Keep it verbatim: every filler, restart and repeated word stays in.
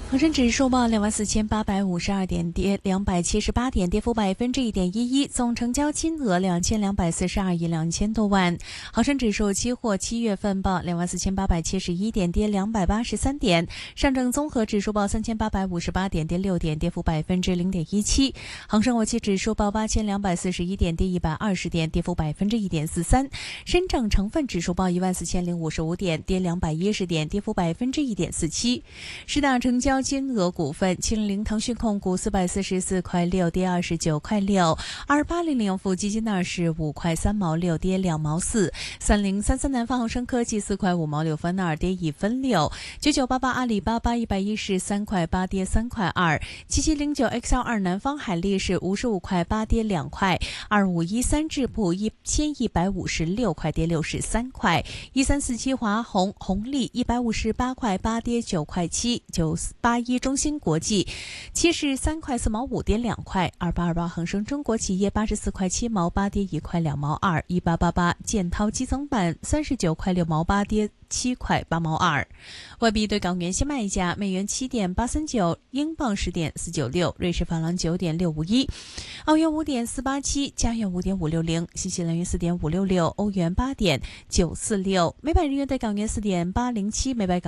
恒生指数报两万四千八百五十二点，跌两百七十八点，跌幅百分之一点一一。总成交金额两千两百四十二亿两千多万。恒生指数期货七月份报两万四千八百七十一点，跌两百八十三点。上证综合指数报三千八百五十八点，跌六点，跌幅百分之零点一七。恒生国际指数报八千两百四十一点，跌一百二十点，跌幅百分之一点四三。深证成分指数报一万四千零五十五点，跌两百一十点，跌幅百分之一点四七。十大成交金额股份：七零零腾讯控股四百四十四块六，跌二十九块六；二八零零富基金二十五块三毛六，跌两毛四；三零三三南方恒生科技四块五毛六分二，跌一分六；九九八八阿里巴巴一百一十三块八，跌三块二；七七零九 X L 二南方海力士五十五块八，跌两块；二五一三智普一千一百五十六块，跌六十三块；一三四七华虹红利一百五十八块八，跌九块七；九八一中芯国际七十三块四毛五，跌两块；二八二八恒生中国企业八十四块七毛八，跌一块两毛二；一八八八建滔基层板三十九块六毛八，跌七块八毛二。外币对港元现卖价：美元七点八三九，英镑十点四九六，瑞士法郎九点六五一，澳元五点四八七，加元五点五六零，新西兰元四点五六六，欧元八点九四六，每百日元对港元四点八零七，每百港